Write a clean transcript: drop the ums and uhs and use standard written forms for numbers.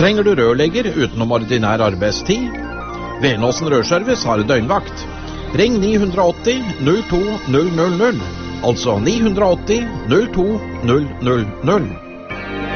Trenger du rørlegger utenom ordinær arbeidstid? Venåsen Rørservice har døgnvakt. Ring 980 02 000, altså 980 02 000.